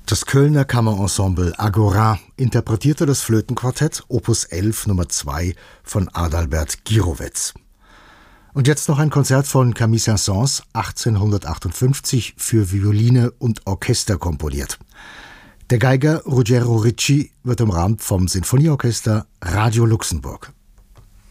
Das Kölner Kammerensemble Agora interpretierte das Flötenquartett Opus 11 Nummer 2 von Adalbert Gyrowetz. Und jetzt noch ein Konzert von Camille Saint-Saëns, 1858 für Violine und Orchester komponiert. Der Geiger Ruggero Ricci wird umrahmt vom Sinfonieorchester Radio Luxemburg.